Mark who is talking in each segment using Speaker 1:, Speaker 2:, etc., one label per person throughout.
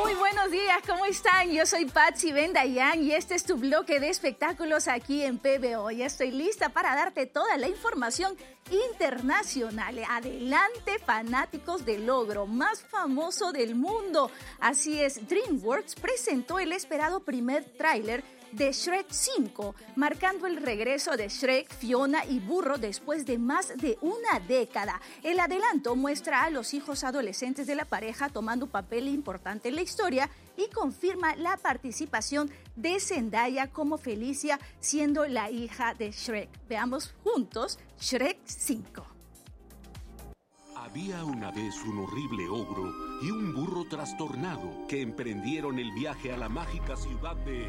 Speaker 1: Muy buenos días, ¿cómo están? Yo soy Patsy Bendayán y este es tu bloque de espectáculos aquí en PBO. Ya estoy lista para darte toda la información internacional. Adelante, fanáticos del ogro más famoso del mundo. Así es, DreamWorks presentó el esperado primer tráiler de Shrek 5, marcando el regreso de Shrek, Fiona y Burro después de más de una década. El adelanto muestra a los hijos adolescentes de la pareja tomando un papel importante en la historia y confirma la participación de Zendaya como Felicia, siendo la hija de Shrek. Veamos juntos Shrek 5.
Speaker 2: Había una vez un horrible ogro y un burro trastornado que emprendieron el viaje a la mágica ciudad de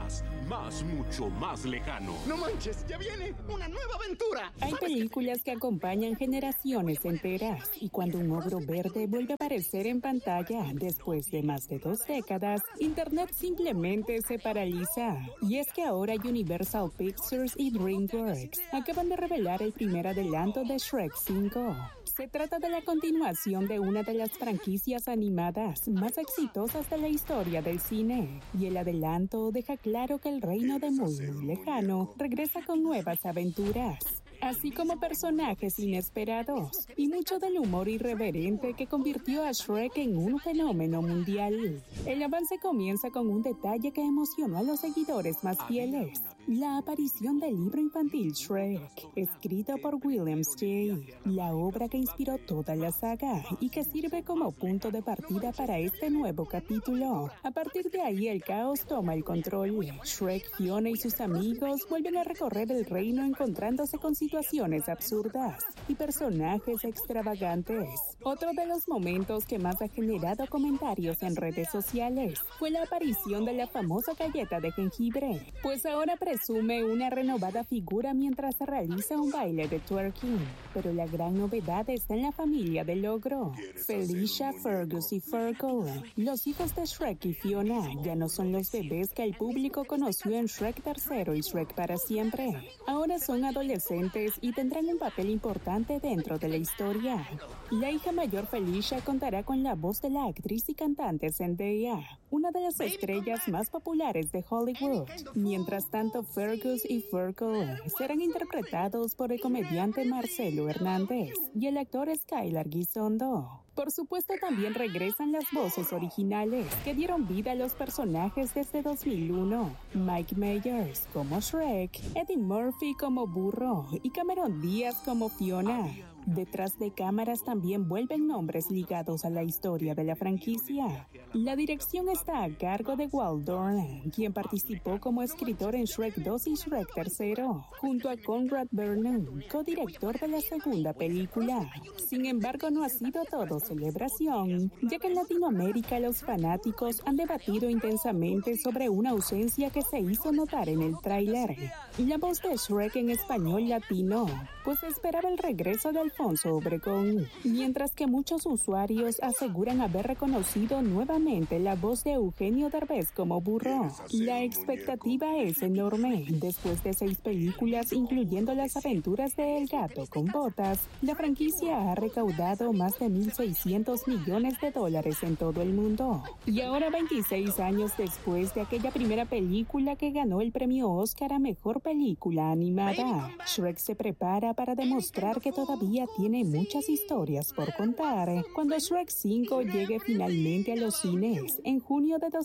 Speaker 2: mucho más lejano.
Speaker 3: ¡No manches! ¡Ya viene una nueva aventura!
Speaker 4: Hay películas que acompañan generaciones enteras y cuando un ogro verde vuelve a aparecer en pantalla después de más de 2 décadas, Internet simplemente se paraliza. Y es que ahora Universal Pictures y DreamWorks acaban de revelar el primer adelanto de Shrek 5. Se trata de la continuación de una de las franquicias animadas más exitosas de la historia del cine. Y el adelanto deja claro que el reino de muy lejano regresa con nuevas aventuras, así como personajes inesperados y mucho del humor irreverente que convirtió a Shrek en un fenómeno mundial. El avance comienza con un detalle que emocionó a los seguidores más fieles: la aparición del libro infantil Shrek, escrito por William J., la obra que inspiró toda la saga y que sirve como punto de partida para este nuevo capítulo. A partir de ahí el caos toma el control. Shrek, Fiona y sus amigos vuelven a recorrer el reino encontrándose con situaciones absurdas y personajes extravagantes. Otro de los momentos que más ha generado comentarios en redes sociales fue la aparición de la famosa galleta de jengibre, pues ahora presume una renovada figura mientras se realiza un baile de twerking. Pero la gran novedad está en la familia del ogro: Felicia, Fergus y Fergal. Los hijos de Shrek y Fiona ya no son los bebés que el público conoció en Shrek 3 y Shrek para siempre. Ahora son adolescentes y tendrán un papel importante dentro de la historia. La hija mayor Felicia contará con la voz de la actriz y cantante Zendaya, una de las estrellas más populares de Hollywood. Mientras tanto, Fergus y Fergal serán interpretados por el comediante Marcelo Hernández y el actor Skylar Gisondo. Por supuesto, también regresan las voces originales que dieron vida a los personajes desde 2001. Mike Myers como Shrek, Eddie Murphy como Burro y Cameron Díaz como Fiona. Detrás de cámaras también vuelven nombres ligados a la historia de la franquicia. La dirección está a cargo de Walt Dorn, quien participó como escritor en Shrek 2 y Shrek 3, junto a Conrad Vernon, codirector de la segunda película. Sin embargo, no ha sido todo celebración, ya que en Latinoamérica los fanáticos han debatido intensamente sobre una ausencia que se hizo notar en el tráiler: la voz de Shrek en español latino, pues se esperaba el regreso de Alfonso Obregón, mientras que muchos usuarios aseguran haber reconocido nuevamente la voz de Eugenio Derbez como Burro. La expectativa es enorme. Después de 6 películas, incluyendo Las aventuras de El gato con botas, la franquicia ha recaudado más de $1,600 millones en todo el mundo. Y ahora, 26 años después de aquella primera película que ganó el premio Oscar a Mejor Película Animada, Shrek se prepara para demostrar que todavía tiene muchas historias por contar cuando Shrek 5 llegue finalmente a los cines en junio de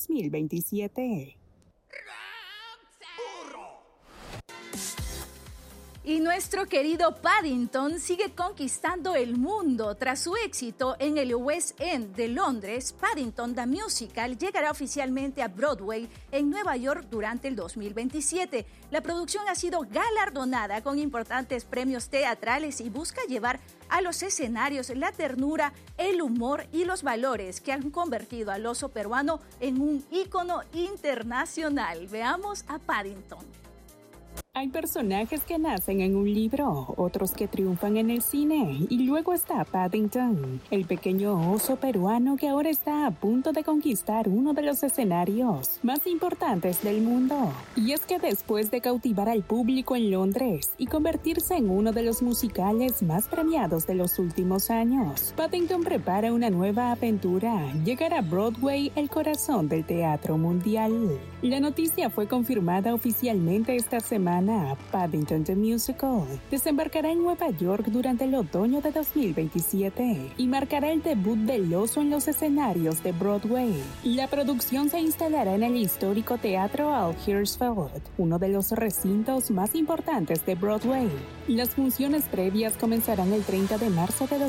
Speaker 4: 2027.
Speaker 1: Y nuestro querido Paddington sigue conquistando el mundo. Tras su éxito en el West End de Londres, Paddington the Musical llegará oficialmente a Broadway en Nueva York durante el 2027. La producción ha sido galardonada con importantes premios teatrales y busca llevar a los escenarios la ternura, el humor y los valores que han convertido al oso peruano en un ícono internacional. Veamos a Paddington.
Speaker 4: Hay personajes que nacen en un libro, otros que triunfan en el cine, y luego está Paddington, el pequeño oso peruano que ahora está a punto de conquistar uno de los escenarios más importantes del mundo. Y es que después de cautivar al público en Londres y convertirse en uno de los musicales más premiados de los últimos años, Paddington prepara una nueva aventura: llegar a Broadway, el corazón del teatro mundial. La noticia fue confirmada oficialmente esta semana. Paddington the Musical desembarcará en Nueva York durante el otoño de 2027 y marcará el debut del oso en los escenarios de Broadway. La producción se instalará en el histórico Teatro Al Hirschfeld, uno de los recintos más importantes de Broadway. Las funciones previas comenzarán el 30 de marzo de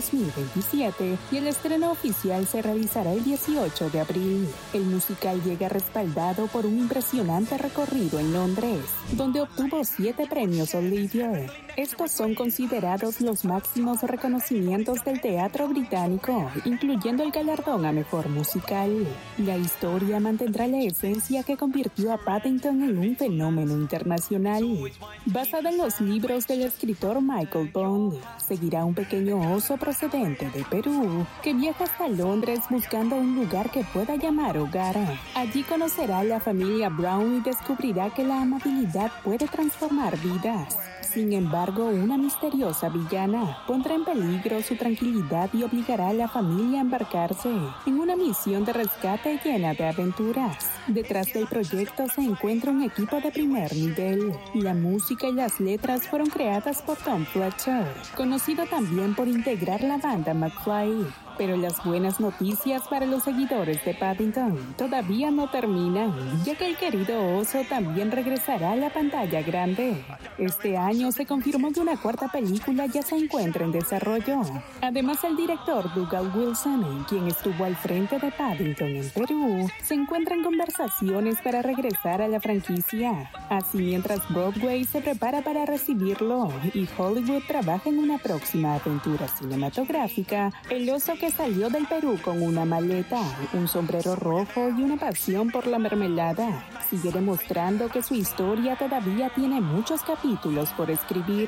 Speaker 4: 2027 y el estreno oficial se realizará el 18 de abril. El musical llega respaldado por un impresionante recorrido en Londres, donde obtuvo 7 premios Olivier. Estos son considerados los máximos reconocimientos del teatro británico, incluyendo el galardón a mejor musical. La historia mantendrá la esencia que convirtió a Paddington en un fenómeno internacional. Basada en los libros del escritor Michael Bond, seguirá un pequeño oso procedente de Perú que viaja hasta Londres buscando un lugar que pueda llamar hogar. Allí conocerá a la familia Brown y descubrirá que la amabilidad puede transformar vidas. Sin embargo, una misteriosa villana pondrá en peligro su tranquilidad y obligará a la familia a embarcarse en una misión de rescate llena de aventuras. Detrás del proyecto se encuentra un equipo de primer nivel. La música y las letras fueron creadas por Tom Fletcher, conocido también por integrar la banda McFly. Pero las buenas noticias para los seguidores de Paddington todavía no terminan, ya que el querido oso también regresará a la pantalla grande. Este año se confirmó que una cuarta película ya se encuentra en desarrollo. Además, el director Dougal Wilson, quien estuvo al frente de Paddington en Perú, se encuentra en conversaciones para regresar a la franquicia. Así, mientras Broadway se prepara para recibirlo y Hollywood trabaja en una próxima aventura cinematográfica, el oso que salió del Perú con una maleta, un sombrero rojo y una pasión por la mermelada sigue demostrando que su historia todavía tiene muchos capítulos por escribir.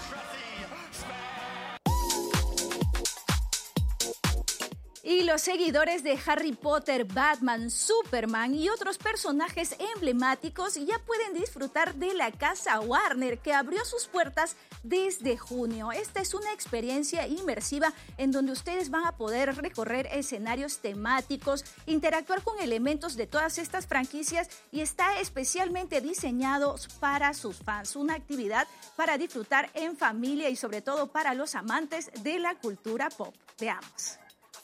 Speaker 1: Y los seguidores de Harry Potter, Batman, Superman y otros personajes emblemáticos ya pueden disfrutar de la casa Warner, que abrió sus puertas desde junio. Esta es una experiencia inmersiva en donde ustedes van a poder recorrer escenarios temáticos, interactuar con elementos de todas estas franquicias y está especialmente diseñado para sus fans. Una actividad para disfrutar en familia y sobre todo para los amantes de la cultura pop. Veamos.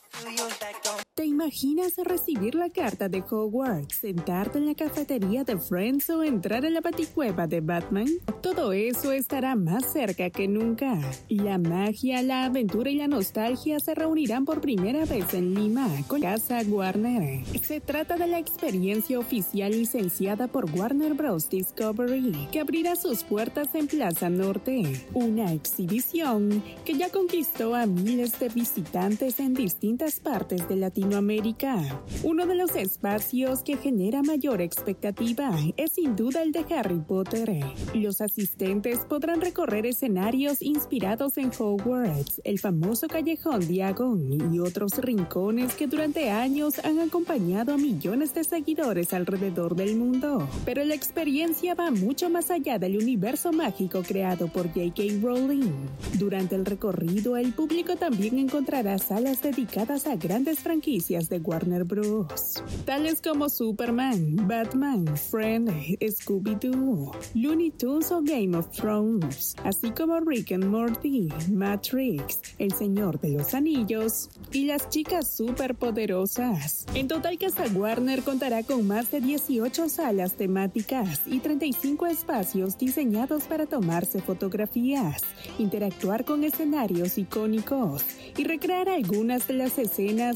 Speaker 4: ¿Te imaginas recibir la carta de Hogwarts, sentarte en la cafetería de Friends o entrar a la baticueva de Batman? Todo eso estará más cerca que nunca. La magia, la aventura y la nostalgia se reunirán por primera vez en Lima con Casa Warner. Se trata de la experiencia oficial licenciada por Warner Bros. Discovery, que abrirá sus puertas en Plaza Norte. Una exhibición que ya conquistó a miles de visitantes en distintas partes de Latinoamérica. Uno de los espacios que genera mayor expectativa es sin duda el de Harry Potter. Los asistentes podrán recorrer escenarios inspirados en Hogwarts, el famoso Callejón Diagon y otros rincones que durante años han acompañado a millones de seguidores alrededor del mundo. Pero la experiencia va mucho más allá del universo mágico creado por J.K. Rowling. Durante el recorrido, el público también encontrará salas dedicadas a grandes franquicias de Warner Bros., tales como Superman, Batman, Friends, Scooby-Doo, Looney Tunes o Game of Thrones, así como Rick and Morty, Matrix, El Señor de los Anillos y Las Chicas Superpoderosas. En total, Casa Warner contará con más de 18 salas temáticas y 35 espacios diseñados para tomarse fotografías, interactuar con escenarios icónicos y recrear algunas de las escenas más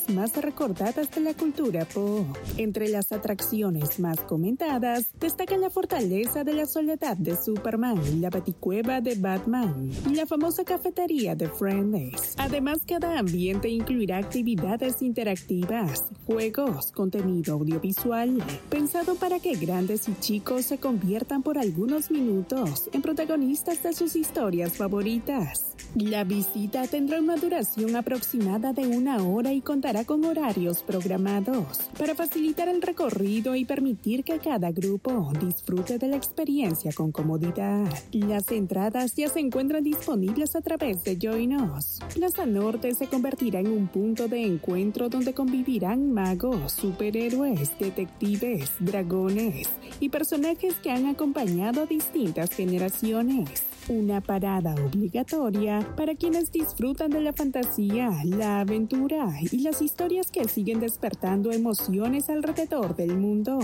Speaker 4: recordadas de la cultura pop. Entre las atracciones más comentadas, destacan la fortaleza de la soledad de Superman, la baticueva de Batman y la famosa cafetería de Friends. Además, cada ambiente incluirá actividades interactivas, juegos, contenido audiovisual, pensado para que grandes y chicos se conviertan por algunos minutos en protagonistas de sus historias favoritas. La visita tendrá una duración aproximada de 1 hora y contará con horarios programados para facilitar el recorrido y permitir que cada grupo disfrute de la experiencia con comodidad. Las entradas ya se encuentran disponibles a través de Join Us. Plaza Norte se convertirá en un punto de encuentro donde convivirán magos, superhéroes, detectives, dragones y personajes que han acompañado a distintas generaciones. Una parada obligatoria para quienes disfrutan de la fantasía, la aventura y las historias que siguen despertando emociones alrededor del mundo.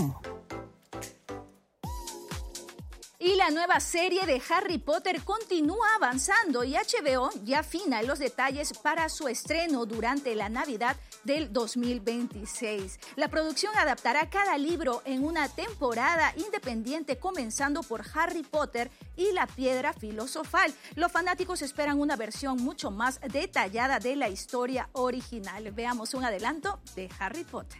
Speaker 1: Y la nueva serie de Harry Potter continúa avanzando y HBO ya afina los detalles para su estreno durante la Navidad del 2026. La producción adaptará cada libro en una temporada independiente, comenzando por Harry Potter y la Piedra Filosofal. Los fanáticos esperan una versión mucho más detallada de la historia original. Veamos un adelanto de Harry Potter.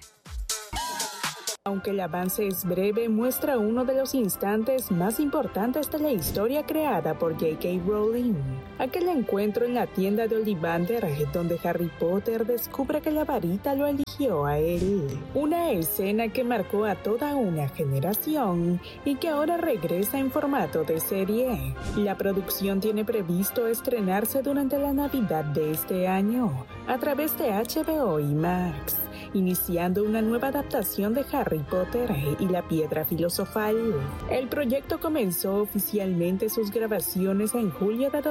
Speaker 4: Aunque el avance es breve, muestra uno de los instantes más importantes de la historia creada por J.K. Rowling. Aquel encuentro en la tienda de Ollivander, donde Harry Potter descubre que la varita lo eligió a él. Una escena que marcó a toda una generación y que ahora regresa en formato de serie. La producción tiene previsto estrenarse durante la Navidad de este año, a través de HBO y Max, iniciando una nueva adaptación de Harry Potter y la Piedra Filosofal. El proyecto comenzó oficialmente sus grabaciones en julio de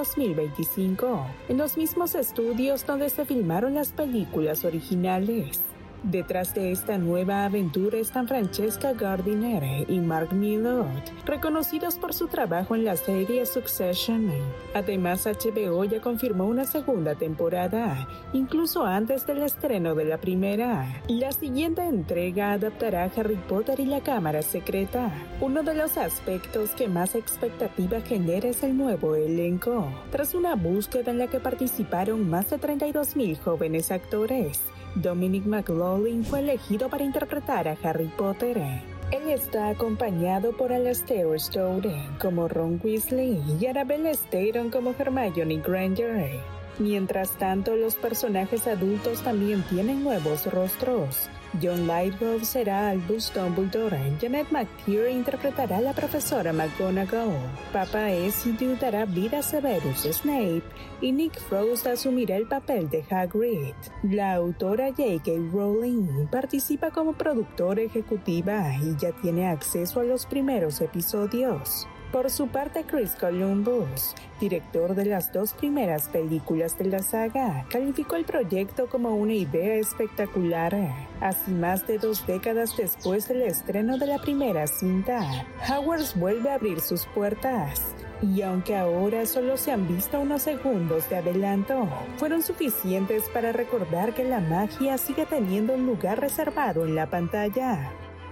Speaker 4: 2025, en los mismos estudios donde se filmaron las películas originales. Detrás de esta nueva aventura están Francesca Gardiner y Mark Millard, reconocidos por su trabajo en la serie Succession. Además, HBO ya confirmó una segunda temporada, incluso antes del estreno de la primera. La siguiente entrega adaptará a Harry Potter y la Cámara Secreta. Uno de los aspectos que más expectativa genera es el nuevo elenco, tras una búsqueda en la que participaron más de 32,000 jóvenes actores. Dominic McLaughlin fue elegido para interpretar a Harry Potter. Él está acompañado por Alastair Stone como Ron Weasley y Arabella Staton como Hermione Granger. Mientras tanto, los personajes adultos también tienen nuevos rostros. John Lithgow será Albus Dumbledore, Janet McTeer interpretará a la profesora McGonagall, Papa Ezio dará vida a Severus Snape y Nick Frost asumirá el papel de Hagrid. La autora J.K. Rowling participa como productora ejecutiva y ya tiene acceso a los primeros episodios. Por su parte, Chris Columbus, director de las 2 primeras películas de la saga, calificó el proyecto como una idea espectacular. Así, más de 2 décadas después del estreno de la primera cinta, Hogwarts vuelve a abrir sus puertas. Y aunque ahora solo se han visto unos segundos de adelanto, fueron suficientes para recordar que la magia sigue teniendo un lugar reservado en la pantalla.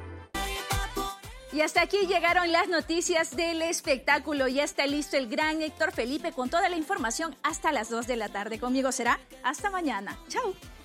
Speaker 1: Y hasta aquí llegaron las noticias del espectáculo. Ya está listo el gran Héctor Felipe con toda la información hasta las 2 de la tarde. Conmigo será hasta mañana. ¡Chao!